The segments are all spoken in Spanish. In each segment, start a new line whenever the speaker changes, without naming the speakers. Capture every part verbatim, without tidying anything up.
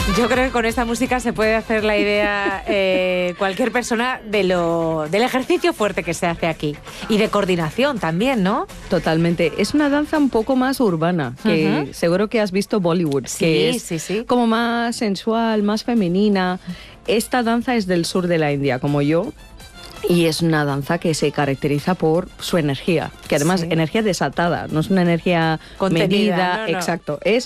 Yo creo que con esta música se puede hacer la idea eh, cualquier persona de lo del ejercicio fuerte que se hace aquí. Y de coordinación también, ¿no?
Totalmente. Es una danza un poco más urbana, que uh-huh. seguro que has visto Bollywood,
sí,
que es
sí, sí.
como más sensual, más femenina. Esta danza es del sur de la India, como yo. Y es una danza que se caracteriza por su energía, que además
sí.
energía desatada, no es una energía
contenida,
medida,
no, no.
exacto, es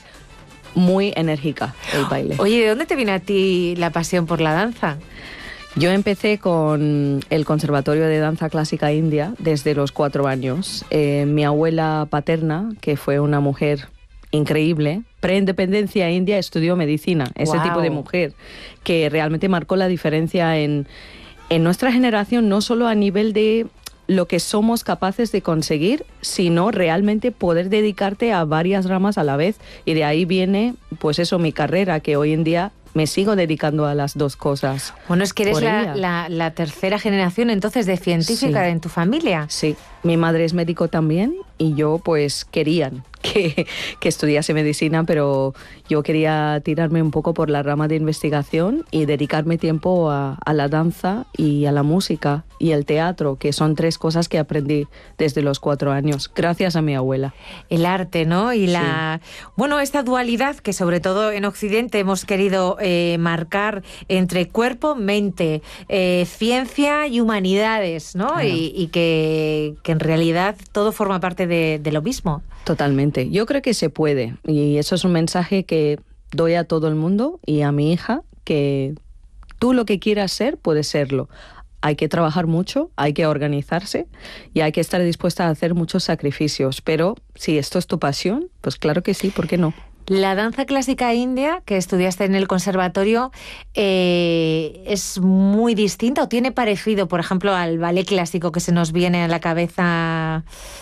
muy enérgica el baile.
Oye, ¿de dónde te viene a ti la pasión por la danza?
Yo empecé con el Conservatorio de Danza Clásica India desde los cuatro años. Eh, mi abuela paterna, que fue una mujer increíble, preindependencia india, estudió medicina, ese
wow.
tipo de mujer que realmente marcó la diferencia en, en nuestra generación, no solo a nivel de lo que somos capaces de conseguir, sino realmente poder dedicarte a varias ramas a la vez. Y de ahí viene, pues eso, mi carrera, que hoy en día me sigo dedicando a las dos cosas.
Bueno, es que eres la, la, la tercera generación entonces de científica sí. en tu familia.
Sí, mi madre es médico también y yo pues querían que, que estudiase medicina, pero yo quería tirarme un poco por la rama de investigación y dedicarme tiempo a, a la danza y a la música y el teatro, que son tres cosas que aprendí desde los cuatro años, gracias a mi abuela.
El arte, ¿no? Y la sí. bueno, esta dualidad que sobre todo en Occidente hemos querido eh, marcar entre cuerpo, mente, eh, ciencia y humanidades, ¿no? Claro. Y, y que, que en realidad todo forma parte de, de lo mismo.
Totalmente. Yo creo que se puede y eso es un mensaje que doy a todo el mundo y a mi hija, que tú lo que quieras ser, puedes serlo. Hay que trabajar mucho, hay que organizarse y hay que estar dispuesta a hacer muchos sacrificios. Pero si esto es tu pasión, pues claro que sí, ¿por qué no?
La danza clásica india que estudiaste en el conservatorio eh, es muy distinta o tiene parecido, por ejemplo, al ballet clásico que se nos viene a la cabeza.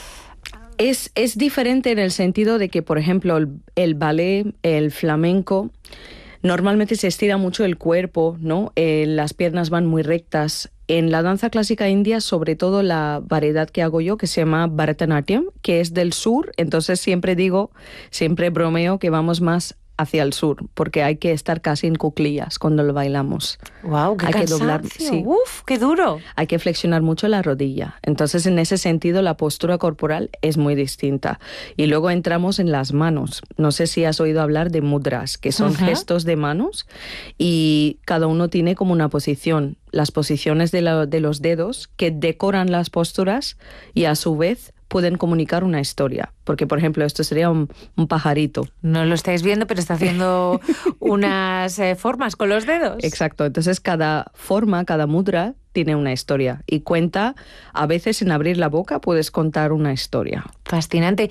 Es, es diferente en el sentido de que, por ejemplo, el, el ballet, el flamenco, normalmente se estira mucho el cuerpo, ¿no? Eh, las piernas van muy rectas. En la danza clásica india, sobre todo la variedad que hago yo, que se llama Bharatanatyam, que es del sur, entonces siempre digo, siempre bromeo que vamos más hacia el sur, porque hay que estar casi en cuclillas cuando lo bailamos.
¡Wow! ¡Qué
hay
cansancio!
Que doblar, sí.
¡Uf! ¡Qué duro!
Hay que flexionar mucho la rodilla. Entonces, en ese sentido, la postura corporal es muy distinta. Y luego entramos en las manos. No sé si has oído hablar de mudras, que son uh-huh. gestos de manos, y cada uno tiene como una posición. Las posiciones de, la, de los dedos que decoran las posturas y, a su vez, pueden comunicar una historia. Porque, por ejemplo, esto sería un, un pajarito.
No lo estáis viendo, pero está haciendo unas eh, formas con los dedos.
Exacto. Entonces, cada forma, cada mudra tiene una historia. Y cuenta, a veces en abrir la boca puedes contar una historia.
Fascinante.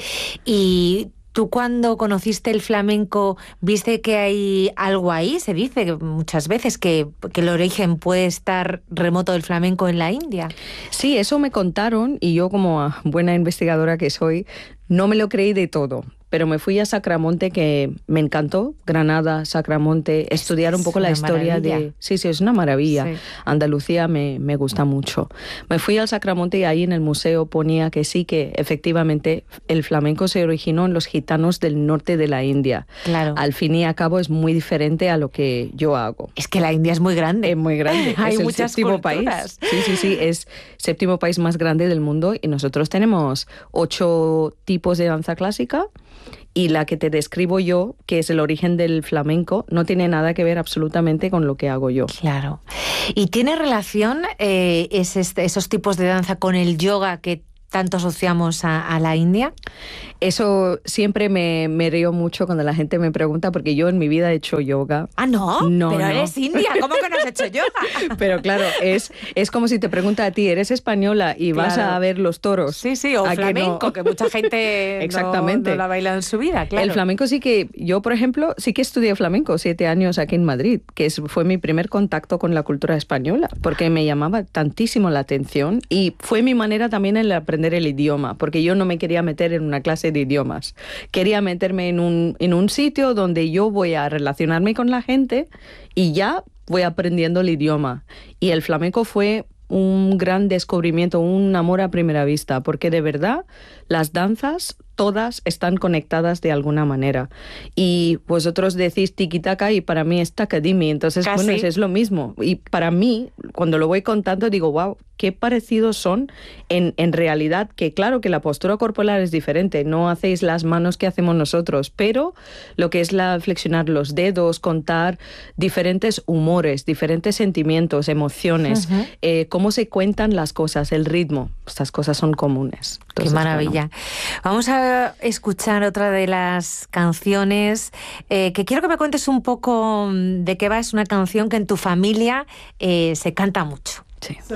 Y ¿tú cuando conociste el flamenco viste que hay algo ahí? Se dice muchas veces que, que el origen puede estar remoto del flamenco en la India.
Sí, eso me contaron y yo, como buena investigadora que soy, no me lo creí de todo. Pero me fui a Sacramonte, que me encantó. Granada, Sacramonte, estudiar un poco la historia maravilla. de... Sí, sí, es una maravilla. Sí. Andalucía me, me gusta mucho. Me fui al Sacramonte y ahí en el museo ponía que sí, que efectivamente el flamenco se originó en los gitanos del norte de la India.
Claro.
Al fin y al cabo es muy diferente a lo que yo hago.
Es que la India es muy grande.
Es muy grande.
Hay
es el
muchas
séptimo
culturas.
país. Sí, sí, sí. Es séptimo país más grande del mundo y nosotros tenemos ocho tipos de danza clásica. Y la que te describo yo, que es el origen del flamenco, no tiene nada que ver absolutamente con lo que hago yo.
Claro. ¿Y tiene relación eh, es este, esos tipos de danza con el yoga que tanto asociamos a, a la India?
Eso siempre me, me río mucho cuando la gente me pregunta, porque yo en mi vida he hecho yoga.
Ah, ¿no?
No,
Pero
no.
eres india, ¿cómo que no has hecho yoga?
Pero claro, es, es como si te pregunta a ti, eres española y vas
claro.
a ver los toros.
Sí, sí, o flamenco, que, no? que mucha gente
Exactamente.
No, no la baila en su vida, claro.
El flamenco sí que, yo por ejemplo, sí que estudié flamenco siete años aquí en Madrid, que es, fue mi primer contacto con la cultura española, porque me llamaba tantísimo la atención y fue mi manera también en aprender el idioma, porque yo no me quería meter en una clase de idiomas. Quería meterme en un, en un sitio donde yo voy a relacionarme con la gente y ya voy aprendiendo el idioma. Y el flamenco fue un gran descubrimiento, un amor a primera vista, porque de verdad las danzas todas están conectadas de alguna manera. Y vosotros decís tiki-taka y para mí es takadimi, entonces
Casi.
bueno, es, es lo mismo. Y para mí, cuando lo voy contando, digo, wow, qué parecidos son en, en realidad, que claro que la postura corporal es diferente, no hacéis las manos que hacemos nosotros, pero lo que es la flexionar los dedos, contar diferentes humores, diferentes sentimientos, emociones, uh-huh. eh, cómo se cuentan las cosas, el ritmo, estas cosas son comunes. Entonces,
qué maravilla. Bueno. Vamos a escuchar otra de las canciones eh, que quiero que me cuentes un poco de qué va. Es una canción que en tu familia eh, se canta mucho.
Sí.